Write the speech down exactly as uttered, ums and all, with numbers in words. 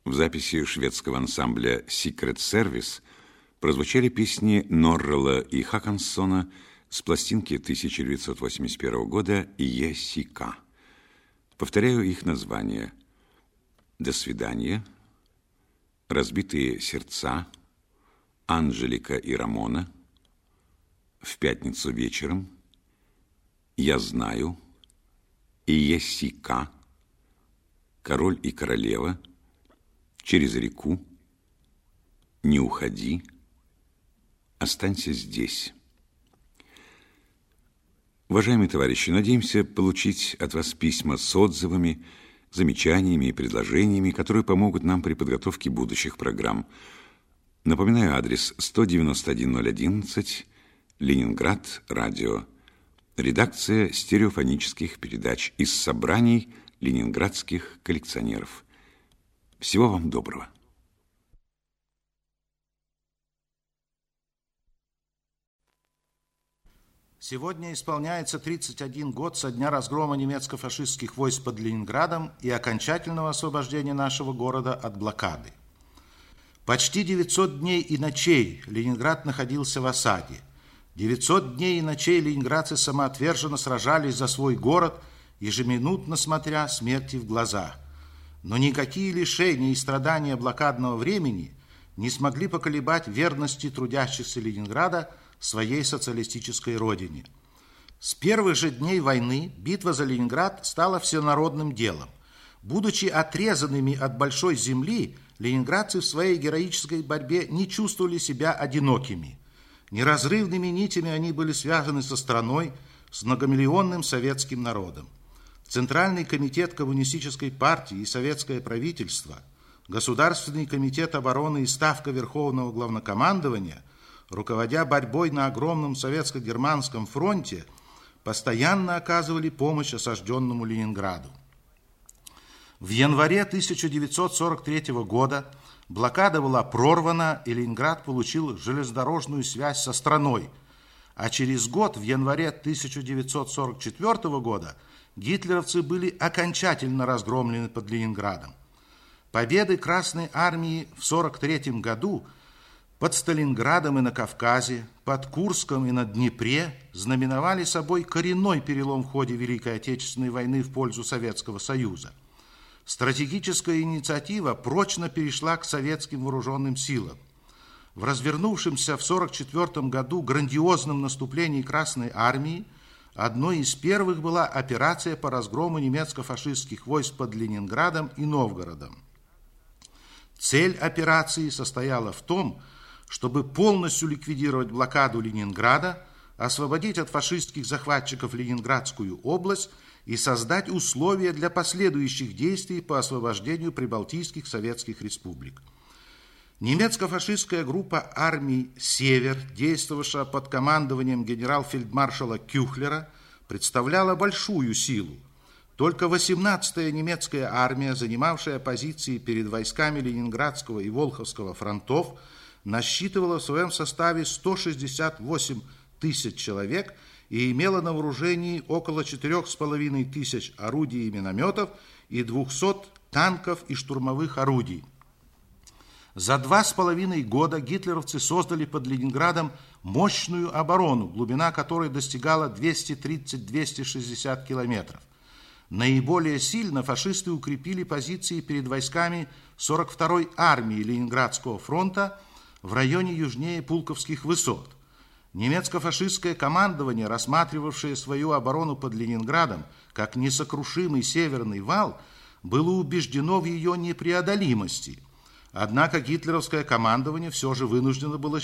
В записи шведского ансамбля Secret Service прозвучали песни Норрелла и Хакансона с пластинки тысяча девятьсот восемьдесят первого года «Есика». Повторяю их названия: «До свидания», «Разбитые сердца», «Анжелика и Рамона», «В пятницу вечером», «Я знаю», «Есика», «Король и королева», «Через реку», «Не уходи», «Останься здесь». Уважаемые товарищи, надеемся получить от вас письма с отзывами, замечаниями и предложениями, которые помогут нам при подготовке будущих программ. Напоминаю адрес: сто девяносто один ноль одиннадцать, Ленинград, радио. Редакция стереофонических передач из собраний ленинградских коллекционеров. Всего вам доброго. Сегодня исполняется тридцать один год со дня разгрома немецко-фашистских войск под Ленинградом и окончательного освобождения нашего города от блокады. Почти девятьсот дней и ночей Ленинград находился в осаде. девятьсот дней и ночей ленинградцы самоотверженно сражались за свой город, ежеминутно смотря смерти в глаза. Но никакие лишения и страдания блокадного времени не смогли поколебать верности трудящихся Ленинграда своей социалистической родине. С первых же дней войны битва за Ленинград стала всенародным делом. Будучи отрезанными от большой земли, ленинградцы в своей героической борьбе не чувствовали себя одинокими. Неразрывными нитями они были связаны со страной, с многомиллионным советским народом. Центральный комитет коммунистической партии и советское правительство, Государственный комитет обороны и Ставка Верховного Главнокомандования, руководя борьбой на огромном советско-германском фронте, постоянно оказывали помощь осажденному Ленинграду. В январе тысяча девятьсот сорок третьего года блокада была прорвана, и Ленинград получил железнодорожную связь со страной, а через год, в январе тысяча девятьсот сорок четвертого года, гитлеровцы были окончательно разгромлены под Ленинградом. Победы Красной армии в сорок третьем году под Сталинградом и на Кавказе, под Курском и на Днепре знаменовали собой коренной перелом в ходе Великой Отечественной войны в пользу Советского Союза. Стратегическая инициатива прочно перешла к советским вооруженным силам. В развернувшемся в сорок четвертом году грандиозном наступлении Красной армии одной из первых была операция по разгрому немецко-фашистских войск под Ленинградом и Новгородом. Цель операции состояла в том, чтобы полностью ликвидировать блокаду Ленинграда, освободить от фашистских захватчиков Ленинградскую область и создать условия для последующих действий по освобождению прибалтийских советских республик. Немецко-фашистская группа армий «Север», действовавшая под командованием генерал-фельдмаршала Кюхлера, представляла большую силу. Только восемнадцатая немецкая армия, занимавшая позиции перед войсками Ленинградского и Волховского фронтов, насчитывала в своем составе сто шестьдесят восемь тысяч человек и имела на вооружении около четырех с половиной тысяч орудий и минометов и двухсот танков и штурмовых орудий. За два с половиной года гитлеровцы создали под Ленинградом мощную оборону, глубина которой достигала двести тридцать - двести шестьдесят километров. Наиболее сильно фашисты укрепили позиции перед войсками сорок второй армии Ленинградского фронта в районе южнее Пулковских высот. Немецко-фашистское командование, рассматривавшее свою оборону под Ленинградом как несокрушимый северный вал, было убеждено в ее непреодолимости. Однако гитлеровское командование все же вынуждено было